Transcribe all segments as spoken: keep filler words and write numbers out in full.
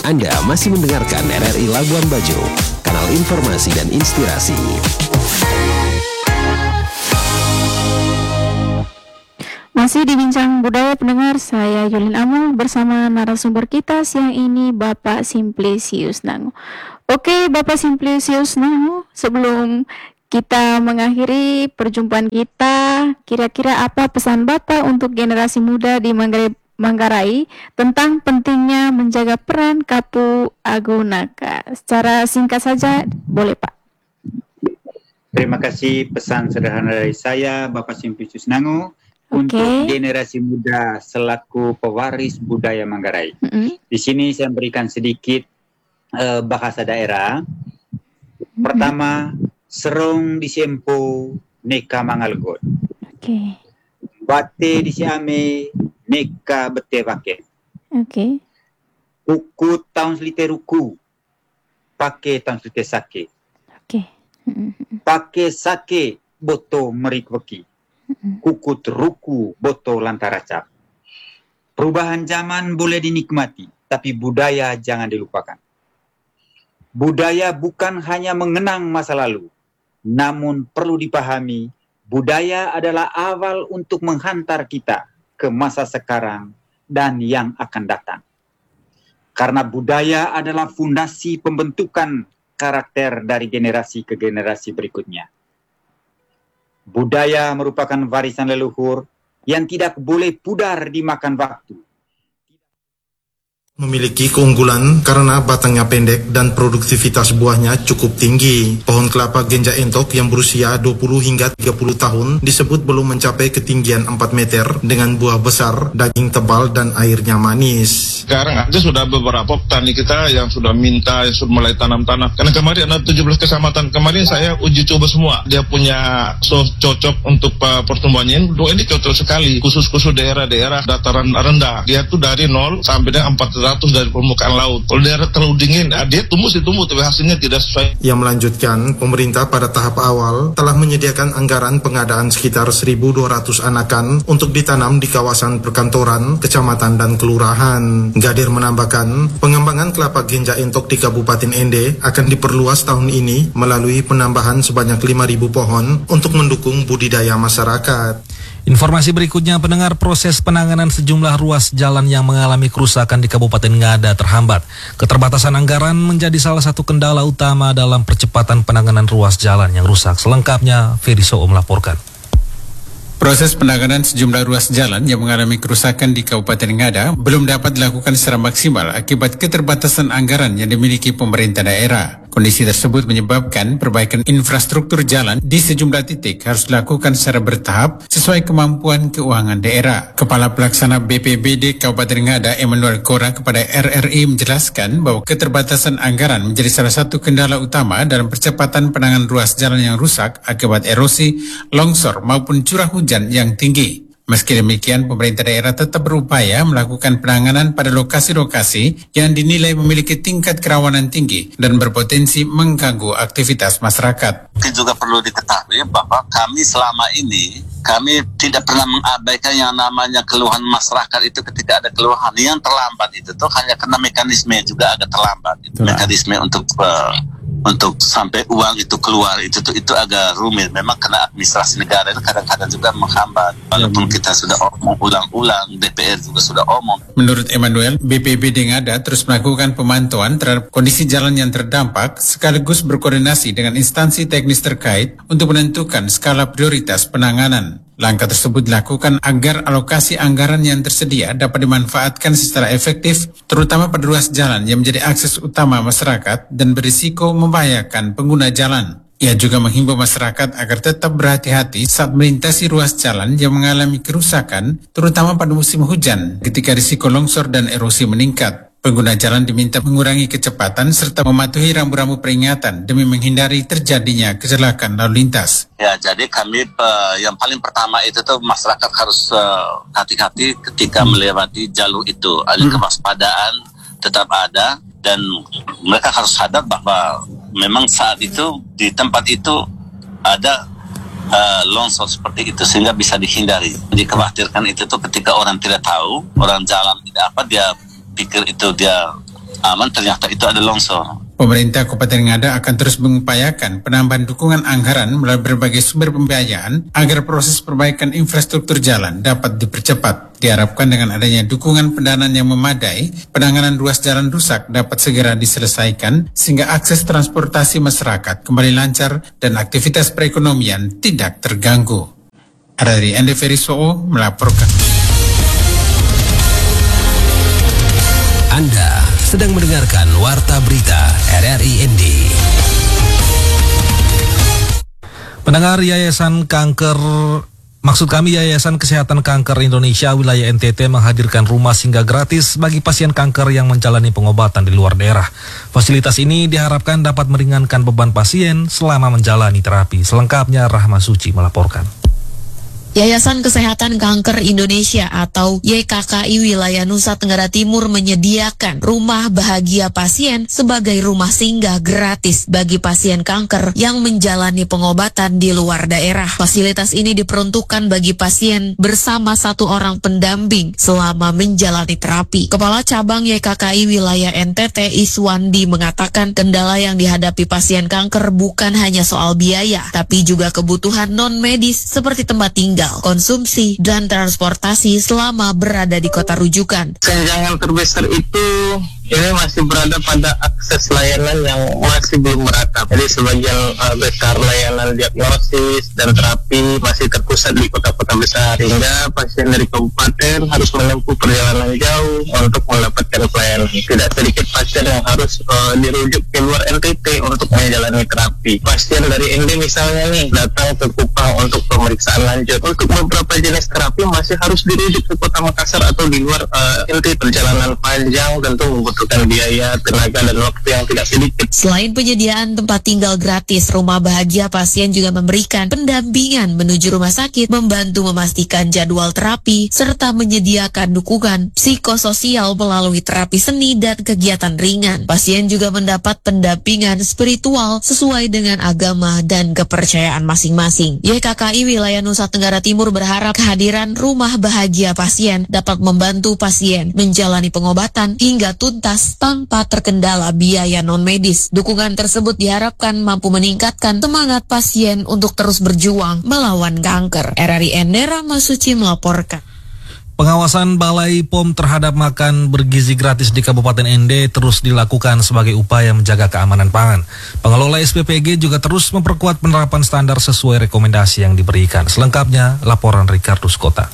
Anda masih mendengarkan R R I Labuan Bajo, kanal informasi dan inspirasi. Masih di Bincang Budaya pendengar, saya Yulin Amul bersama narasumber kita siang ini Bapak Simplicius Nango. Oke Bapak Simplicius Nango, sebelum kita mengakhiri perjumpaan kita, kira-kira apa pesan Bapak untuk generasi muda di Manggarai, Manggarai tentang pentingnya menjaga peran Kapu Agunaka? Secara singkat saja, boleh Pak. Terima kasih pesan sederhana dari saya, Bapak Simplicius Nango, okay. untuk generasi muda selaku pewaris budaya Manggarai. Mm-hmm. Di sini saya berikan sedikit uh, bahasa daerah. Mm-hmm. Pertama, serong disempo neka mangalgot. Oke. Okay. Bate disiame neka bete pake. Oke. Okay. Uku tahun selite ruku. Pake tahun selite sake. Oke. Okay. Pake sake boto merikweki. Kukut ruku boto lantaracap. Perubahan zaman boleh dinikmati, tapi budaya jangan dilupakan. Budaya bukan hanya mengenang masa lalu, namun perlu dipahami, budaya adalah awal untuk menghantar kita ke masa sekarang dan yang akan datang. Karena budaya adalah fondasi pembentukan karakter dari generasi ke generasi berikutnya. Budaya merupakan warisan leluhur yang tidak boleh pudar dimakan waktu. Memiliki keunggulan karena batangnya pendek dan produktivitas buahnya cukup tinggi. Pohon kelapa genja entok yang berusia dua puluh hingga tiga puluh tahun disebut belum mencapai ketinggian empat meter dengan buah besar, daging tebal dan airnya manis. Sekarang aja sudah beberapa petani kita yang sudah minta, yang sudah mulai tanam-tanam. Karena kemarin ada tujuh belas kecamatan. Kemarin saya uji coba semua. Dia punya so cocok untuk uh, pertumbuhannya. Doa ini cocok sekali. Khusus-khusus daerah-daerah dataran rendah. Dia tuh dari nol sampai dengan empat ratus dari permukaan laut. Kalau daerah terlalu dingin, dia tumbuh sih tumbuh, tapi hasilnya tidak sesuai. Yang melanjutkan, pemerintah pada tahap awal telah menyediakan anggaran pengadaan sekitar seribu dua ratus anakan untuk ditanam di kawasan perkantoran, kecamatan dan kelurahan. Gadir menambahkan, pengembangan kelapa genja entok di Kabupaten Ende akan diperluas tahun ini melalui penambahan sebanyak lima ribu pohon untuk mendukung budidaya masyarakat. Informasi berikutnya, pendengar, proses penanganan sejumlah ruas jalan yang mengalami kerusakan di Kabupaten Ngada terhambat. Keterbatasan anggaran menjadi salah satu kendala utama dalam percepatan penanganan ruas jalan yang rusak. Selengkapnya, Ferry Soo melaporkan. Proses penanganan sejumlah ruas jalan yang mengalami kerusakan di Kabupaten Ngada belum dapat dilakukan secara maksimal akibat keterbatasan anggaran yang dimiliki pemerintah daerah. Kondisi tersebut menyebabkan perbaikan infrastruktur jalan di sejumlah titik harus dilakukan secara bertahap sesuai kemampuan keuangan daerah. Kepala Pelaksana B P B D Kabupaten Ngada, Emmanuel Kora, kepada R R I menjelaskan bahwa keterbatasan anggaran menjadi salah satu kendala utama dalam percepatan penanganan ruas jalan yang rusak akibat erosi, longsor maupun curah hujan yang tinggi. Meski demikian, pemerintah daerah tetap berupaya melakukan penanganan pada lokasi-lokasi yang dinilai memiliki tingkat kerawanan tinggi dan berpotensi mengganggu aktivitas masyarakat. Mungkin juga perlu diketahui bahwa kami selama ini, kami tidak pernah mengabaikan yang namanya keluhan masyarakat itu ketika ada keluhan. Yang terlambat itu tuh hanya karena mekanisme juga agak terlambat. Itu mekanisme untuk uh, untuk sampai uang itu keluar itu tuh itu agak rumit. Memang karena administrasi negara itu kadang-kadang juga menghambat. Walaupun kita sudah omong ulang-ulang, D P R juga sudah omong. Menurut Emmanuel, B P B D Ngada terus melakukan pemantauan terhadap kondisi jalan yang terdampak sekaligus berkoordinasi dengan instansi teknis terkait untuk menentukan skala prioritas penanganan. Langkah tersebut dilakukan agar alokasi anggaran yang tersedia dapat dimanfaatkan secara efektif, terutama pada ruas jalan yang menjadi akses utama masyarakat dan berisiko membahayakan pengguna jalan. Ia juga menghimbau masyarakat agar tetap berhati-hati saat melintasi ruas jalan yang mengalami kerusakan, terutama pada musim hujan ketika risiko longsor dan erosi meningkat. Pengguna jalan diminta mengurangi kecepatan serta mematuhi rambu-rambu peringatan demi menghindari terjadinya kecelakaan lalu lintas. Ya, jadi kami uh, yang paling pertama itu tuh masyarakat harus uh, hati-hati ketika melewati jalur itu. Alih kewaspadaan tetap ada dan mereka harus sadar bahwa memang saat itu di tempat itu ada uh, longsor seperti itu sehingga bisa dihindari. Dikhawatirkan itu tuh ketika orang tidak tahu, orang jalan tidak apa dia pikir itu dia aman ternyata itu ada longsor. Pemerintah Kabupaten Ngada akan terus mengupayakan penambahan dukungan anggaran melalui berbagai sumber pembiayaan agar proses perbaikan infrastruktur jalan dapat dipercepat. Diharapkan dengan adanya dukungan pendanaan yang memadai, penanganan ruas jalan rusak dapat segera diselesaikan sehingga akses transportasi masyarakat kembali lancar dan aktivitas perekonomian tidak terganggu. Dari Ende Ferisoo melaporkan. Anda sedang mendengarkan Warta Berita R R I N D. Pendengar, Yayasan Kanker, maksud kami Yayasan Kesehatan Kanker Indonesia wilayah N T T menghadirkan rumah singgah gratis bagi pasien kanker yang menjalani pengobatan di luar daerah. Fasilitas ini diharapkan dapat meringankan beban pasien selama menjalani terapi. Selengkapnya Rahma Suci melaporkan. Yayasan Kesehatan Kanker Indonesia atau Y K K I wilayah Nusa Tenggara Timur menyediakan rumah bahagia pasien sebagai rumah singgah gratis bagi pasien kanker yang menjalani pengobatan di luar daerah. Fasilitas ini diperuntukkan bagi pasien bersama satu orang pendamping selama menjalani terapi. Kepala Cabang Y K K I wilayah N T T Iswandi mengatakan kendala yang dihadapi pasien kanker bukan hanya soal biaya, tapi juga kebutuhan non-medis seperti tempat tinggal, konsumsi, dan transportasi selama berada di kota rujukan. Kesenjangan terbesar itu ini masih berada pada akses layanan yang masih belum merata. Jadi sebagian uh, besar layanan diagnosis dan terapi masih terpusat di kota-kota besar, sehingga pasien dari kabupaten harus menempuh perjalanan jauh untuk mendapatkan pelayanan. Tidak sedikit pasien yang harus uh, dirujuk ke luar N T T untuk menjalani terapi. Pasien dari N D misalnya nih datang ke Kupang untuk pemeriksaan lanjut. Untuk beberapa jenis terapi masih harus dirujuk ke kota Makassar atau di luar uh, N T T. Perjalanan panjang tentu membutuhkan biaya, tenaga, dan waktu yang tidak sedikit. Selain penyediaan tempat tinggal gratis, rumah bahagia pasien juga memberikan pendampingan menuju rumah sakit, membantu memastikan jadwal terapi, serta menyediakan dukungan psikososial melalui terapi seni dan kegiatan ringan. Pasien juga mendapat pendampingan spiritual sesuai dengan agama dan kepercayaan masing-masing. Y K K I wilayah Nusa Tenggara Timur berharap kehadiran rumah bahagia pasien dapat membantu pasien menjalani pengobatan hingga tuntas tanpa terkendala biaya non-medis. Dukungan tersebut diharapkan mampu meningkatkan semangat pasien untuk terus berjuang melawan kanker. R R I N D Rahma Suci melaporkan. Pengawasan Balai P O M terhadap makan bergizi gratis di Kabupaten N D terus dilakukan sebagai upaya menjaga keamanan pangan. Pengelola S P P G juga terus memperkuat penerapan standar sesuai rekomendasi yang diberikan. Selengkapnya, laporan Ricardo Skota.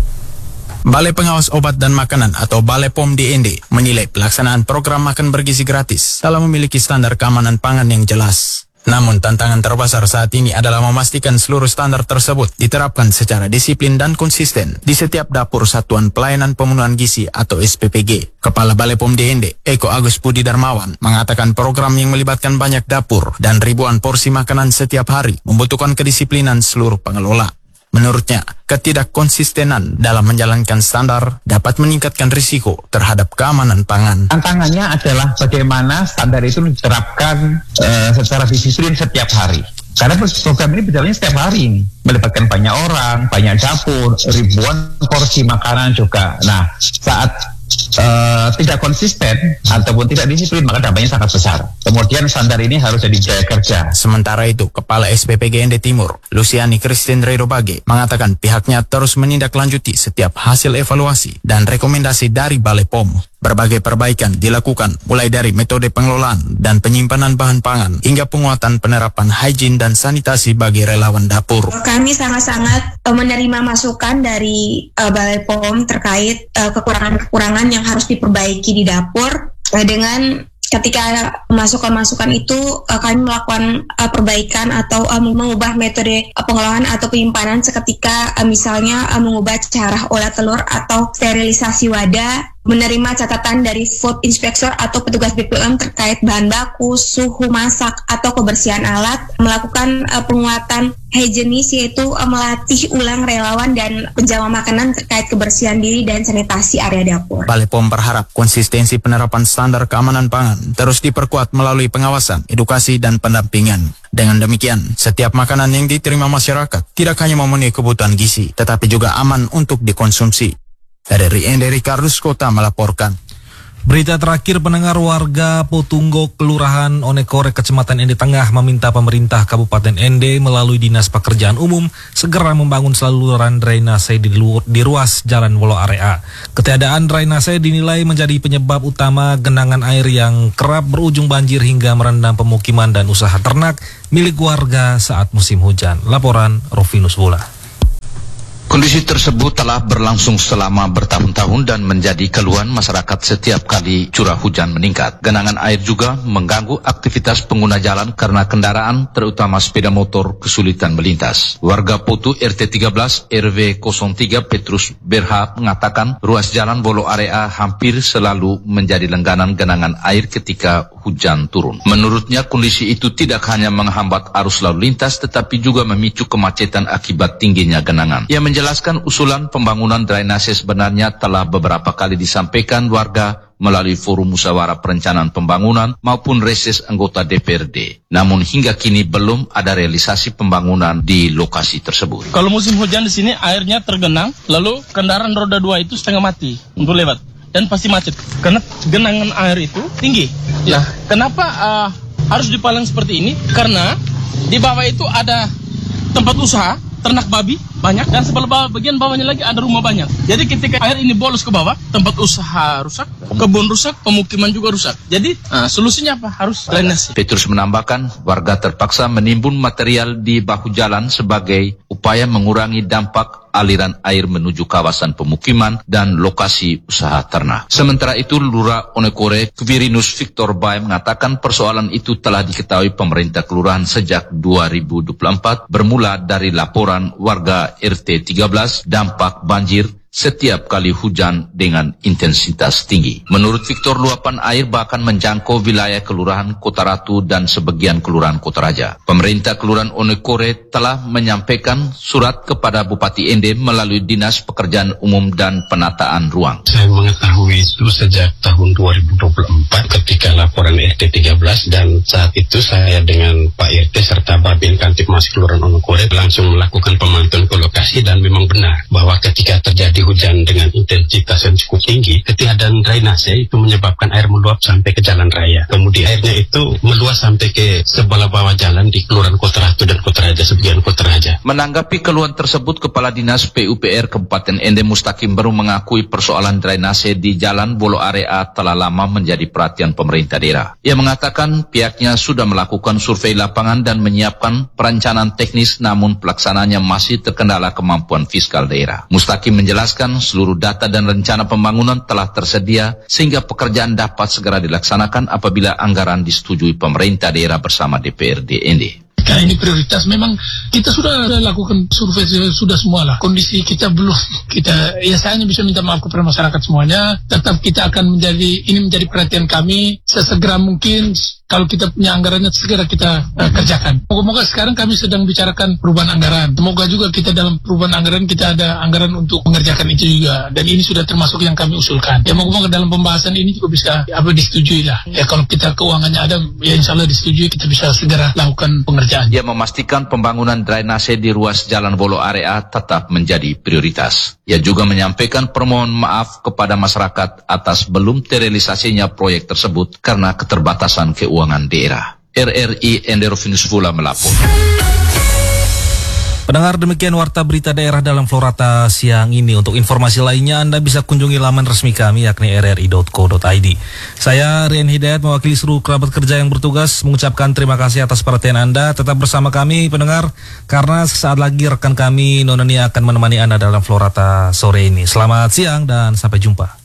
Balai Pengawas Obat dan Makanan atau Balai P O M di N D menilai pelaksanaan program makan bergizi gratis telah memiliki standar keamanan pangan yang jelas. Namun tantangan terbesar saat ini adalah memastikan seluruh standar tersebut diterapkan secara disiplin dan konsisten di setiap dapur Satuan Pelayanan Pemenuhan Gizi atau S P P G. Kepala Balai P O M di N D, Eko Agus Budi Darmawan, mengatakan program yang melibatkan banyak dapur dan ribuan porsi makanan setiap hari membutuhkan kedisiplinan seluruh pengelola. Menurutnya, ketidakkonsistenan dalam menjalankan standar dapat meningkatkan risiko terhadap keamanan pangan. Tantangannya adalah bagaimana standar itu diterapkan uh, secara disiplin setiap hari. Karena program ini berjalannya setiap hari ini. Melibatkan banyak orang, banyak dapur, ribuan porsi makanan juga. Nah, saat Uh, tidak konsisten ataupun tidak disiplin, maka dampaknya sangat besar. Kemudian standar ini harus jadi budaya kerja. Sementara itu, Kepala S P P G N D Timur, Luciani Christine Redobage, mengatakan pihaknya terus menindaklanjuti setiap hasil evaluasi dan rekomendasi dari Balai P O M. Berbagai perbaikan dilakukan mulai dari metode pengelolaan dan penyimpanan bahan pangan hingga penguatan penerapan hygiene dan sanitasi bagi relawan dapur. Kami sangat-sangat uh, menerima masukan dari uh, Balai P O M terkait uh, kekurangan-kekurangan yang harus diperbaiki di dapur. Uh, dengan ketika masukan-masukan itu uh, kami melakukan uh, perbaikan atau uh, mengubah metode uh, pengelolaan atau penyimpanan seketika, uh, misalnya uh, mengubah cara olah telur atau sterilisasi wadah, menerima catatan dari food inspector atau petugas B P O M terkait bahan baku, suhu masak, atau kebersihan alat, melakukan uh, penguatan higienis, yaitu uh, melatih ulang relawan dan penjama makanan terkait kebersihan diri dan sanitasi area dapur. Balai P O M berharap konsistensi penerapan standar keamanan pangan terus diperkuat melalui pengawasan, edukasi, dan pendampingan. Dengan demikian, setiap makanan yang diterima masyarakat tidak hanya memenuhi kebutuhan gizi, tetapi juga aman untuk dikonsumsi. Dari Ricardo Skota melaporkan. Berita terakhir, pendengar, warga Potunggo, Kelurahan Onekore, Kecamatan Ende Tengah meminta pemerintah Kabupaten Ende melalui Dinas Pekerjaan Umum segera membangun saluran drainase di, lu- di ruas Jalan Wolo Area. Ketiadaan drainase dinilai menjadi penyebab utama genangan air yang kerap berujung banjir hingga merendam pemukiman dan usaha ternak milik warga saat musim hujan. Laporan Rofinus Bola. Kondisi tersebut telah berlangsung selama bertahun-tahun dan menjadi keluhan masyarakat setiap kali curah hujan meningkat. Genangan air juga mengganggu aktivitas pengguna jalan karena kendaraan, terutama sepeda motor, kesulitan melintas. Warga Potu R T tiga belas R W nol tiga Petrus Berha mengatakan ruas jalan Wolo Area hampir selalu menjadi langganan genangan air ketika hujan turun. Menurutnya, kondisi itu tidak hanya menghambat arus lalu lintas tetapi juga memicu kemacetan akibat tingginya genangan. Ia menjelaskan Jelaskan usulan pembangunan drainase sebenarnya telah beberapa kali disampaikan warga melalui forum musyawarah perencanaan pembangunan maupun reses anggota D P R D. Namun hingga kini belum ada realisasi pembangunan di lokasi tersebut. Kalau musim hujan di sini airnya tergenang, lalu kendaraan roda dua itu setengah mati untuk lewat dan pasti macet karena genangan air itu tinggi. Nah, kenapa uh, harus dipalang seperti ini? Karena di bawah itu ada tempat usaha ternak babi banyak, dan sebelah bawah, bagian bawahnya lagi ada rumah banyak. Jadi ketika air ini bolos ke bawah, tempat usaha rusak, kebun rusak, pemukiman juga rusak. Jadi uh, solusinya apa? Harus drainase. Petrus menambahkan, warga terpaksa menimbun material di bahu jalan sebagai upaya mengurangi dampak aliran air menuju kawasan pemukiman dan lokasi usaha ternak. Sementara itu, Lurah Onekore Kvirinus Victor Bay mengatakan persoalan itu telah diketahui pemerintah kelurahan sejak dua ribu dua puluh empat bermula dari laporan warga R T tiga belas dampak banjir setiap kali hujan dengan intensitas tinggi. Menurut Victor, luapan air bahkan menjangkau wilayah Kelurahan Kota Ratu dan sebagian Kelurahan Kota Raja. Pemerintah Kelurahan Onekore telah menyampaikan surat kepada Bupati Ende melalui Dinas Pekerjaan Umum dan Penataan Ruang. Saya mengetahui itu sejak tahun dua ribu dua puluh empat ketika laporan R T tiga belas, dan saat itu saya dengan Pak R T serta Babin Kantipmas Kelurahan Onekore langsung melakukan pemantauan ke lokasi, dan memang benar bahwa ketika terjadi hujan dengan intensitas yang cukup tinggi, ketiadaan drainase itu menyebabkan air meluap sampai ke jalan raya. Kemudian airnya itu meluas sampai ke sebelah bawah jalan di Kelurahan Kota Ratu dan Kota Raja, sebagian Kota Raja. Menanggapi keluhan tersebut, Kepala Dinas P U P R Kabupaten Ende Mustaqim baru mengakui persoalan drainase di Jalan Wolo Area telah lama menjadi perhatian pemerintah daerah. Ia mengatakan pihaknya sudah melakukan survei lapangan dan menyiapkan perencanaan teknis, namun pelaksananya masih terkendala kemampuan fiskal daerah. Mustaqim menjelaskan seluruh data dan rencana pembangunan telah tersedia sehingga pekerjaan dapat segera dilaksanakan apabila anggaran disetujui pemerintah daerah bersama D P R D Ende. Karena ini prioritas, memang kita sudah lakukan survei, sudah semua lah. Kondisi kita belum, kita, ya saya hanya bisa minta maaf kepada masyarakat semuanya. Tetap kita akan menjadi, ini menjadi perhatian kami, sesegera mungkin. Kalau kita punya anggarannya, segera kita uh, kerjakan. Moga-moga sekarang kami sedang bicarakan perubahan anggaran. Semoga juga kita dalam perubahan anggaran, kita ada anggaran untuk mengerjakan itu juga. Dan ini sudah termasuk yang kami usulkan. Ya moga-moga dalam pembahasan ini juga bisa apa disetujui lah. Ya kalau kita keuangannya ada, ya insya Allah disetujui, kita bisa segera lakukan pengerjaan. Ia memastikan pembangunan drainase di ruas Jalan Wolo Area tetap menjadi prioritas. Ia juga menyampaikan permohonan maaf kepada masyarakat atas belum terrealisasinya proyek tersebut karena keterbatasan keuangan daerah. R R I Enderofinus Vula melapor. Pendengar, demikian warta berita daerah dalam Florata siang ini. Untuk informasi lainnya Anda bisa kunjungi laman resmi kami yakni r r i dot co dot i d. Saya Rian Hidayat mewakili seluruh kerabat kerja yang bertugas mengucapkan terima kasih atas perhatian Anda. Tetap bersama kami pendengar, karena sesaat lagi rekan kami Nonani akan menemani Anda dalam Florata sore ini. Selamat siang dan sampai jumpa.